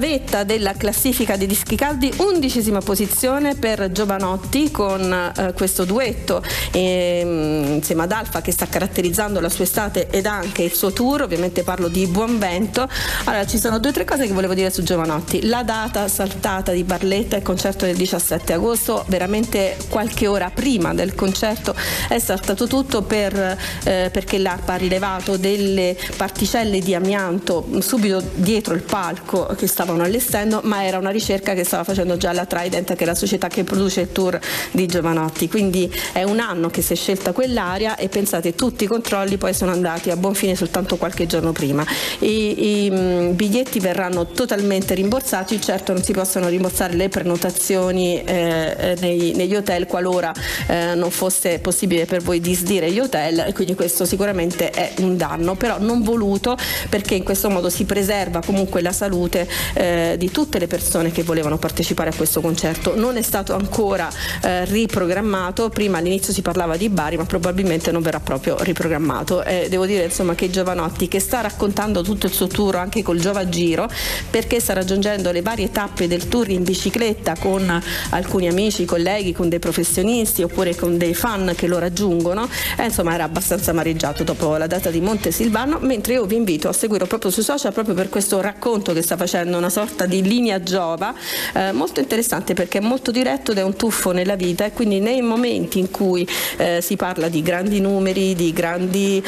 Vetta della classifica dei dischi caldi, 11ª posizione per Giovanotti con questo duetto insieme ad Alfa, che sta caratterizzando la sua estate ed anche il suo tour. Ovviamente parlo di Buon Vento. Allora, ci sono 2 o 3 cose che volevo dire su Giovanotti. La data saltata di Barletta, il concerto del 17 agosto, veramente qualche ora prima del concerto è saltato tutto perché l'ARPA ha rilevato delle particelle di amianto subito dietro il palco che stavano allestendo, ma era una ricerca che stava facendo già la Trident, che è la società che produce il tour di Giovanotti. Quindi è un anno che si è scelta quell'area e pensate, tutti i controlli poi sono andati a buon fine soltanto qualche giorno prima. I biglietti verranno totalmente rimborsati. Certo, non si possono rimborsare le prenotazioni negli hotel qualora non fosse possibile per voi disdire gli hotel, e quindi questo sicuramente è un danno, però non voluto, perché in questo modo si preserva comunque la salute di tutte le persone che volevano partecipare a questo concerto. Non è stato ancora riprogrammato. Prima all'inizio si parlava di Bari, ma probabilmente non verrà proprio riprogrammato. Devo dire insomma che Giovanotti, che sta raccontando tutto il suo tour anche col Giovagiro, perché sta raggiungendo le varie tappe del tour in bicicletta con alcuni amici, colleghi, con dei professionisti oppure con dei fan che lo raggiungono, insomma era abbastanza amareggiato dopo la data di Montesilvano. Mentre io vi invito a seguirlo proprio sui social, proprio per questo racconto che sta facendo, una sorta di linea Giova, molto interessante, perché è molto diretto ed è un tuffo nella vita, e quindi nei momenti in cui si parla di grandi numeri, di grandi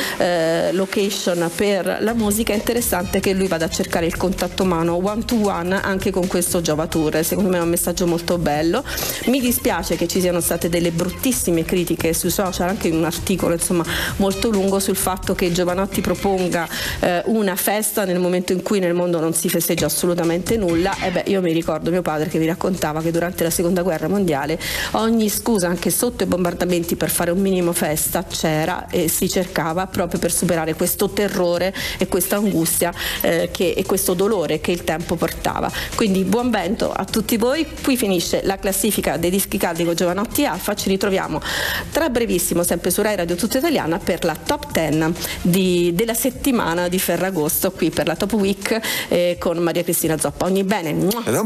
location per la musica, è interessante che lui vada a cercare il contatto umano one to one anche con questo Giova Tour. Secondo me è un messaggio molto bello. Mi dispiace che ci siano state delle bruttissime critiche sui social, anche in un articolo insomma molto lungo, sul fatto che Giovanotti proponga una festa nel momento in cui nel mondo non si festeggia assolutamente nulla. Io mi ricordo mio padre che mi raccontava che durante la seconda guerra mondiale ogni scusa, anche sotto i bombardamenti, per fare un minimo festa c'era, e si cercava proprio per superare questo terrore e questa angustia e questo dolore che il tempo portava. Quindi buon vento a tutti voi. Qui finisce la classifica dei dischi caldi con Giovanotti e Alfa. Ci ritroviamo tra brevissimo sempre su Rai Radio Tutta Italiana per la top 10 della settimana di Ferragosto, qui per la Top Week con Maria Cristina Zoppa. Ogni bene.